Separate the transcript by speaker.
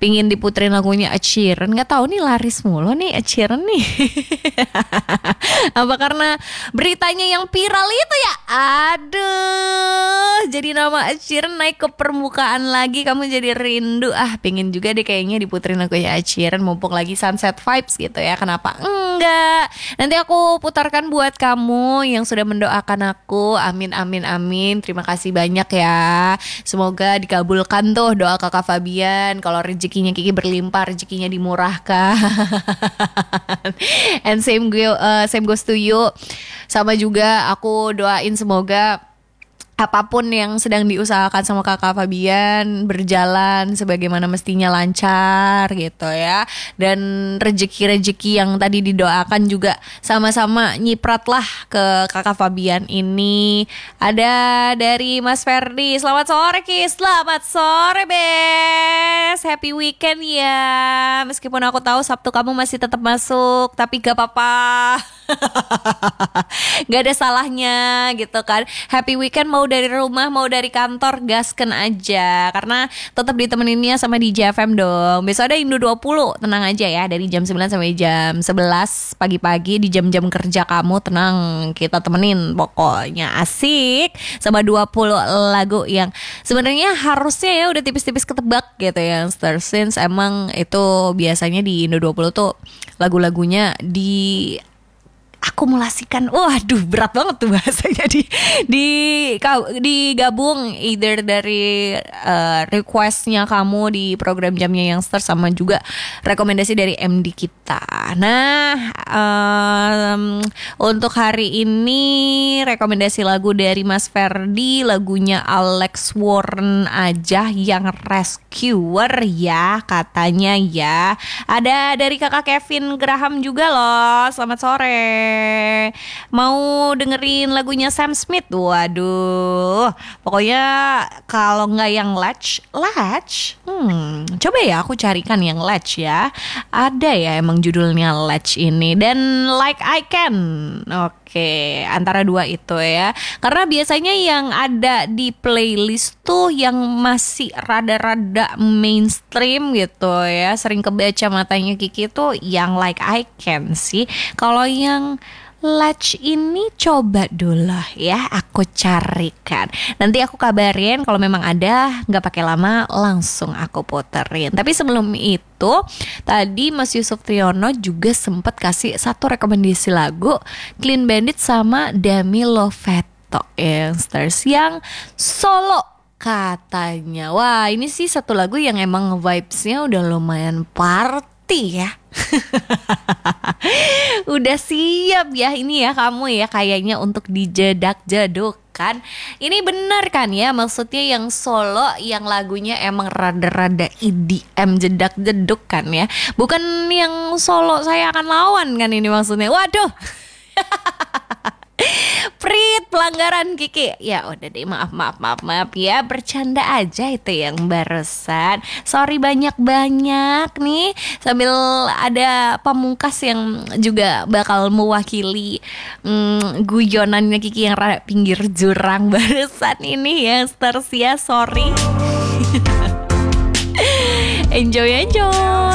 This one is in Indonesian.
Speaker 1: pingin diputerin lagunya Ed Sheeran. Gak tahu nih laris mulu nih Ed Sheeran nih. Apa karena beritanya yang viral itu ya? Aduh, jadi nama Ed Sheeran naik ke permukaan lagi. Kamu jadi rindu. Pengen juga deh kayaknya diputerin lagunya Ed Sheeran, mumpung lagi sunset vibes gitu ya. Kenapa enggak? Nanti aku putarkan buat kamu yang sudah mendoakan aku. Amin amin amin. Terima kasih banyak ya. Semoga dikabulkan tuh doa kakak Fabian. Kalau rezekinya Kiki berlimpah, rezekinya dimurahkan. And same goes to you. Sama juga aku doain semoga apapun yang sedang diusahakan sama kakak Fabian berjalan sebagaimana mestinya, lancar gitu ya. Dan rezeki-rezeki yang tadi didoakan juga sama-sama nyipratlah ke kakak Fabian ini. Ada dari Mas Ferdi. Selamat sore Ki. Selamat sore Bes. Happy weekend ya. Meskipun aku tahu Sabtu kamu masih tetap masuk, tapi gak apa-apa. Gak ada salahnya gitu kan. Happy weekend, mau dari rumah mau dari kantor, gasken aja. Karena tetap ditemeninnya sama DJ FM dong. Besok ada Indo 20, tenang aja ya. Dari jam 9 sampai jam 11 pagi-pagi. Di jam-jam kerja kamu tenang, kita temenin. Pokoknya asik. Sama 20 lagu yang sebenarnya harusnya ya udah tipis-tipis ketebak gitu ya. Star Since emang itu biasanya di Indo 20 tuh lagu-lagunya di akumulasikan. Waduh, berat banget tuh bahasanya, digabung either dari requestnya kamu di program Jamnya Youngster sama juga rekomendasi dari MD kita. Nah, untuk hari ini rekomendasi lagu dari Mas Ferdi, lagunya Alex Warren aja yang Rescuer ya katanya ya. Ada dari kakak Kevin Graham juga loh. Selamat sore. Mau dengerin lagunya Sam Smith? Waduh, pokoknya kalau nggak yang Latch, coba ya aku carikan yang Latch ya. Ada ya emang judulnya Latch ini. Dan Like I Can. Oke, antara dua itu ya. Karena biasanya yang ada di playlist tuh yang masih rada-rada mainstream gitu ya. Sering kebaca matanya Kiki tuh yang Like I Can sih. Kalau yang Latch ini coba dulu ya aku carikan. Nanti aku kabarin kalau memang ada, nggak pakai lama langsung aku puterin. Tapi sebelum itu tadi Mas Yusuf Triono juga sempat kasih satu rekomendasi lagu Clean Bandit sama Demi Lovato Youngsters yang solo katanya. Wah, ini sih satu lagu yang emang vibes-nya udah lumayan party ya. Udah siap ya ini ya kamu ya kayaknya untuk dijedak-jedukan. Ini bener kan ya, maksudnya yang solo yang lagunya emang rada-rada EDM jedak-jeduk kan ya. Bukan yang solo Saya Akan Lawan kan ini maksudnya. Waduh. Prit, pelanggaran Kiki. Ya udah deh, maaf ya, bercanda aja itu yang barusan. Sorry banyak-banyak nih. Sambil ada pamungkas yang juga bakal mewakili guyonannya Kiki yang rada pinggir jurang barusan ini ya. Tersia, sorry. Enjoy.